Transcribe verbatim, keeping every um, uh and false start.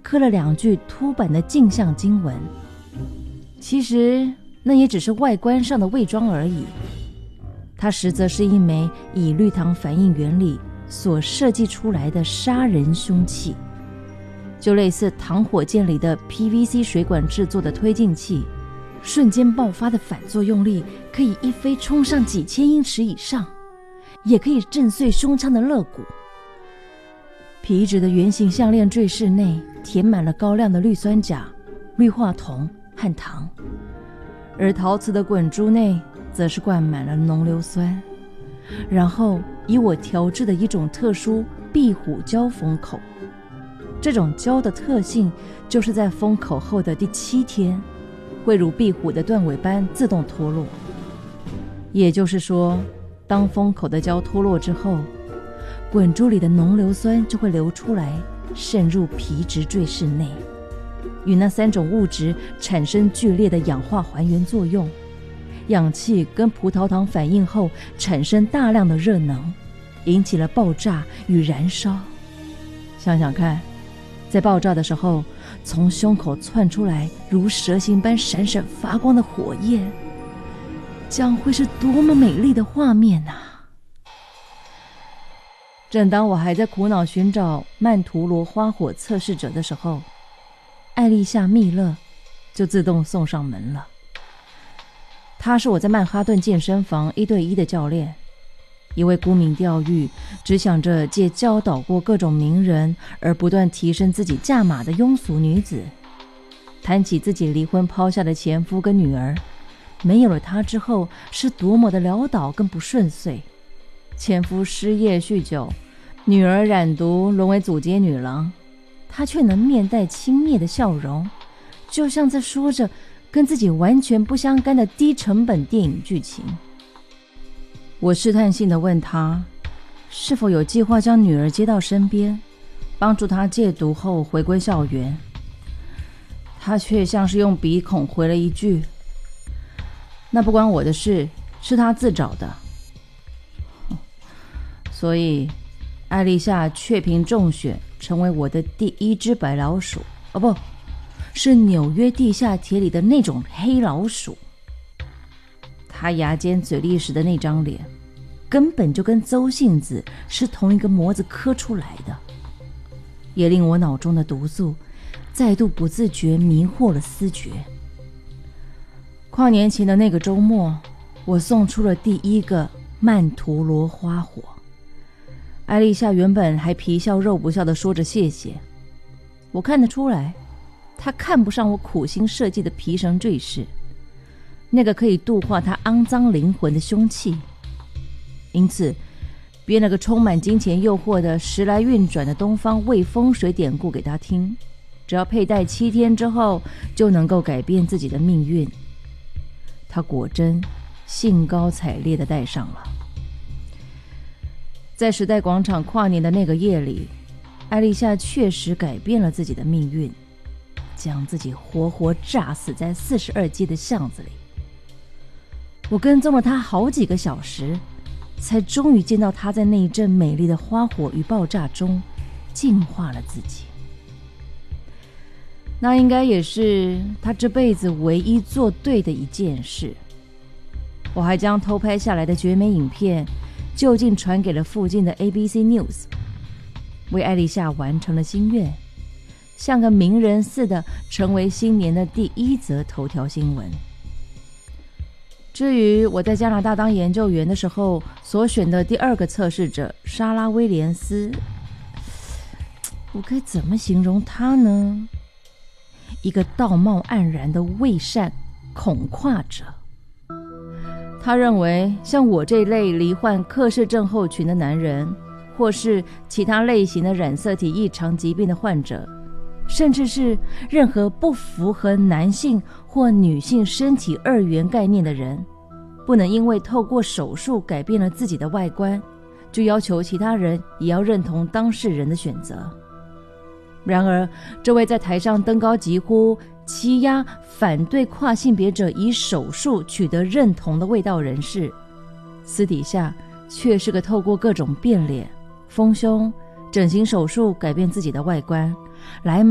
刻了两句凸版的镜像经文。其实那也只是外观上的伪装而已，它实则是一枚以氯糖反应原理所设计出来的杀人凶器，就类似糖火箭里的 P V C 水管制作的推进器，瞬间爆发的反作用力可以一飞冲上几千英尺以上，也可以震碎胸腔的肋骨。皮质的圆形项链坠饰内填满了高亮的氯酸钾、氯化铜和糖，而陶瓷的滚珠内则是灌满了浓硫酸，然后以我调制的一种特殊壁虎胶封口。这种胶的特性就是在封口后的第七天会如壁虎的断尾般自动脱落，也就是说，当封口的胶脱落之后，滚珠里的浓硫酸就会流出来，渗入皮质坠饰内，与那三种物质产生剧烈的氧化还原作用，氧气跟葡萄糖反应后产生大量的热能，引起了爆炸与燃烧。想想看，在爆炸的时候，从胸口窜出来如蛇形般闪闪发光的火焰，将会是多么美丽的画面啊！正当我还在苦恼寻找曼陀罗花火测试者的时候，艾丽夏·密勒就自动送上门了。他是我在曼哈顿健身房一对一的教练，一位沽名钓誉，只想着借教导过各种名人而不断提升自己价码的庸俗女子。谈起自己离婚抛下的前夫跟女儿，没有了他之后是多么的潦倒跟不顺遂。前夫失业酗酒，女儿染毒沦为阻街女郎，他却能面带轻蔑的笑容，就像在说着跟自己完全不相干的低成本电影剧情。我试探性地问他，是否有计划将女儿接到身边，帮助她戒毒后回归校园。他却像是用鼻孔回了一句，那不关我的事，是他自找的。所以艾丽夏确凭中选成为我的第一只白老鼠，哦不，是纽约地下铁里的那种黑老鼠。他牙尖嘴利时的那张脸，根本就跟邹杏子是同一个模子刻出来的，也令我脑中的毒素再度不自觉迷惑了思觉。跨年前的那个周末，我送出了第一个曼陀罗花火。艾丽夏原本还皮笑肉不笑地说着谢谢，我看得出来，她看不上我苦心设计的皮绳坠饰，那个可以度化她肮脏灵魂的凶器。因此编了个充满金钱诱惑的时来运转的东方未风水典故给她听，只要佩戴七天之后就能够改变自己的命运。她果真兴高采烈地戴上了。在时代广场跨年的那个夜里，艾丽夏确实改变了自己的命运，将自己活活炸死在四十二街的巷子里。我跟踪了她好几个小时，才终于见到她在那一阵美丽的花火与爆炸中净化了自己。那应该也是她这辈子唯一做对的一件事。我还将偷拍下来的绝美影片就近传给了附近的 A B C News， 为艾丽夏完成了心愿，像个名人似的成为新年的第一则头条新闻。至于我在加拿大当研究员的时候所选的第二个测试者莎拉·威廉斯，我该怎么形容她呢？一个道貌岸然的伪善恐跨者。他认为像我这类罹患克氏症候群的男人，或是其他类型的染色体异常疾病的患者，甚至是任何不符合男性或女性身体二元概念的人，不能因为透过手术改变了自己的外观，就要求其他人也要认同当事人的选择。然而，这位在台上登高疾呼欺压反对跨性别者以手术取得认同的卫道人士，私底下却是个透过各种变脸、丰胸、整形手术改变自己的外观来